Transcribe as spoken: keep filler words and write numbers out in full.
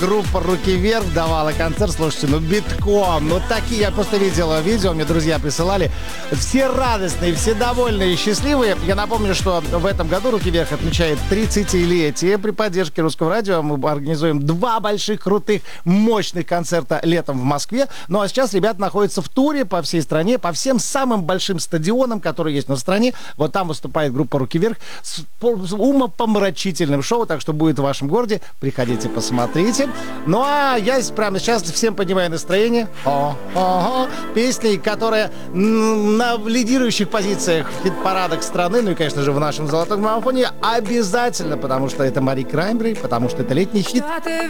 Группа «Руки вверх» давала концерт, слушайте, ну битком, ну такие, я просто видел видео, мне друзья присылали, все радостные, все довольные и счастливые. Я напомню, что в этом году «Руки вверх» отмечает тридцатилетие. При поддержке Русского радио мы организуем два больших, крутых, мощных концерта летом в Москве. Ну а сейчас ребята находятся в туре по всей стране, по всем самым большим стадионам, которые есть на стране. Вот там выступает группа «Руки вверх» с умопомрачительным шоу, так что будет в вашем городе. Приходите, посмотрите. Ну а я прямо сейчас всем поднимаю настроение. О, о, о, песней, которая на лидирующих позициях в хит-парадах страны, ну и, конечно же, в нашем золотом граммофоне обязательно, потому что это Мари Краймбрери, потому что это летний хит. Что ты